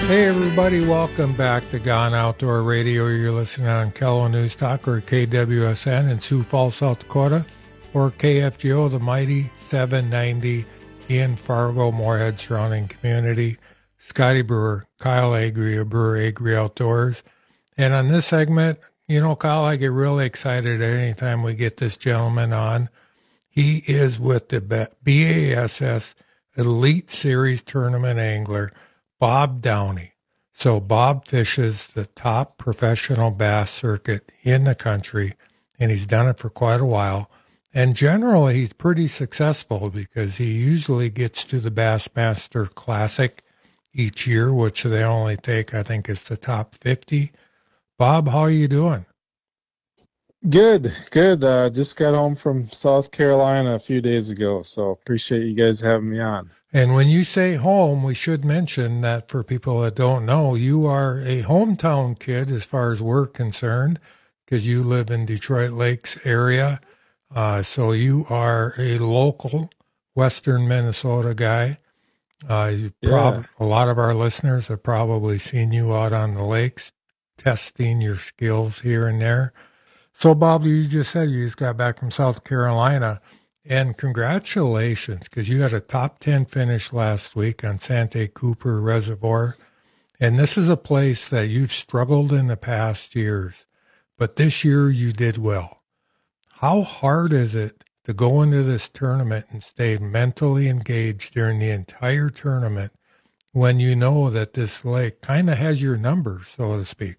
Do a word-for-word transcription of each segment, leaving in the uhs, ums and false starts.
Hey everybody, welcome back to Gone Outdoor Radio. You're listening on Kello News Talk or K W S N in Sioux Falls, South Dakota, or K F G O, the mighty seven ninety in Fargo, Moorhead surrounding community. Scotty Brewer, Kyle Agri of Brewer Agri Outdoors. And on this segment, you know, Kyle, I get really excited any time we get this gentleman on. He is with the B A S S Elite Series Tournament Angler, Bob Downey. So Bob fishes the top professional bass circuit in the country, and he's done it for quite a while. And generally, he's pretty successful because he usually gets to the Bassmaster Classic each year, which they only take, I think, is the top fifty. Bob, how are you doing? Good, good. Uh, just got home from South Carolina a few days ago, so appreciate you guys having me on. And when you say home, we should mention that for people that don't know, you are a hometown kid as far as we're concerned, because you live in Detroit Lakes area. Uh, so you are a local Western Minnesota guy. Uh, you Yeah. prob- a lot of our listeners have probably seen you out on the lakes testing your skills here and there. So, Bob, you just said you just got back from South Carolina, and congratulations, because you had a top ten finish last week on Santee Cooper Reservoir. And this is a place that you've struggled in the past years, but this year you did well. How hard is it to go into this tournament and stay mentally engaged during the entire tournament when you know that this lake kind of has your number, so to speak?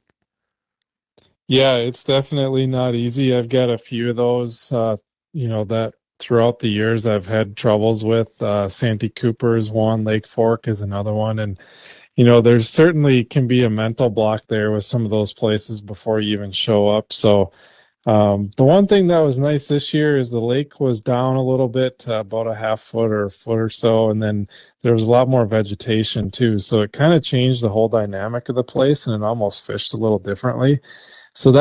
Yeah, it's definitely not easy. I've got a few of those, uh, you know, that throughout the years I've had troubles with. Uh, Santee Cooper is one, Lake Fork is another one. And, you know, there's certainly can be a mental block there with some of those places before you even show up. So, Um, the one thing that was nice this year is the lake was down a little bit, uh, about a half foot or a foot or so, and then there was a lot more vegetation too. So it kind of changed the whole dynamic of the place, and it almost fished a little differently. So